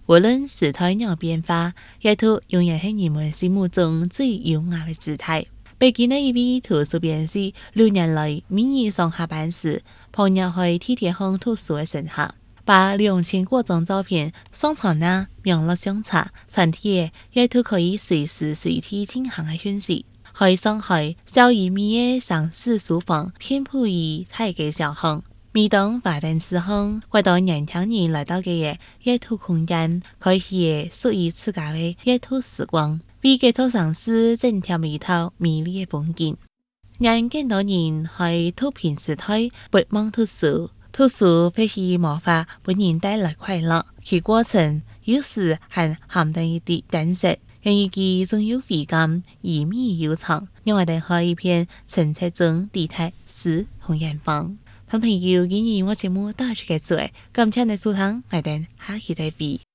無論時代有變化，藝術永遠係人們心目中最優雅的姿態。北京的一位圖書編輯6年來每日上下班時，碰入去地鐵巷圖書的乘客，把2000多張照片上傳那網絡相冊，傳遞藝術可以隨時隨地進行的訊息。喺上海小而美的上市書房遍佈於大街小巷。每當華燈時候，或到年輕人來到嘅藝術空間，開啟屬於自家的藝術時光，為繼續嘗試增添一套美麗的風景。讓更多人喺圖片時代不忘圖書，圖書會是魔法，為人帶來快樂。其過程有時還含帶一啲艱澀，讓一記總有美感，而美又長，讓我哋喺一片澄澈中抵達詩同遠方。朋友，今日我節目到此結束，感謝你收聽，我哋下期再會。